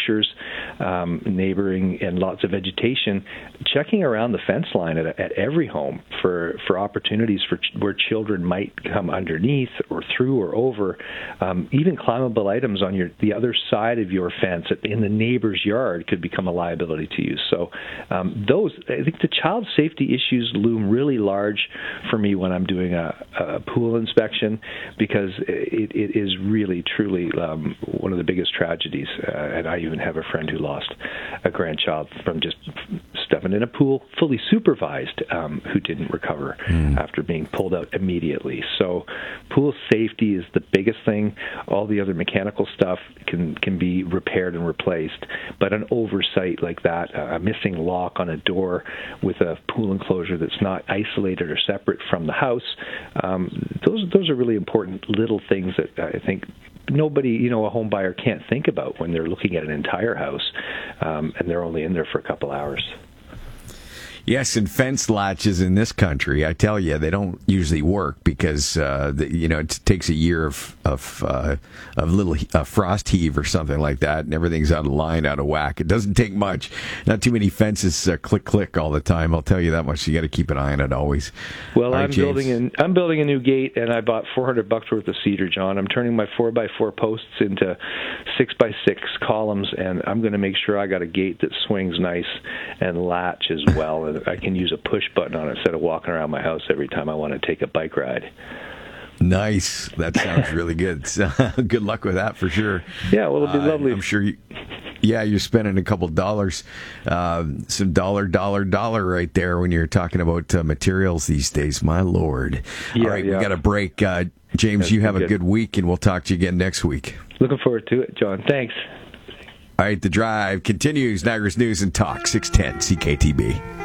structures, neighboring, and lots of vegetation, checking around the fence line at every home for opportunities where children might come underneath or through or over, even climbable items on the other side of your fence in the neighbor's yard could become a liability to you. So I think the child safety issues loom really large for me when I'm doing a pool inspection, because it is really, truly one of the biggest tragedies. And I even have a friend who lost a grandchild from just stepping in a pool, fully supervised, who didn't recover after being pulled out immediately. So pool safety is the biggest thing. All the other mechanical stuff can be repaired and replaced, but an oversight like that, a missing lock on a door with a pool enclosure that's not isolated or separate from the house, those are really important little things that I think nobody, a home buyer can't think about when they're looking at an entire house, and they're only in there for a couple hours. Yes, and fence latches in this country, I tell you, they don't usually work because it takes a year of little frost heave or something like that, and everything's out of line, out of whack. It doesn't take much. Not too many fences click all the time. I'll tell you that much. You got to keep an eye on it always. Well, I'm building a new gate, and I bought $400 worth of cedar, John. I'm turning my 4x4 posts into 6x6 columns, and I'm going to make sure I got a gate that swings nice and latch as well. And I can use a push button on it instead of walking around my house every time I want to take a bike ride. Nice. That sounds really good. Good luck with that for sure. Yeah, well, it'll be lovely. I'm sure you're spending a couple dollars, some dollar right there when you're talking about materials these days. My Lord. Yeah, all right, we got a break. James, you have a good week, and we'll talk to you again next week. Looking forward to it, John. Thanks. All right, The Drive continues. Niagara's News and Talk, 610 CKTB.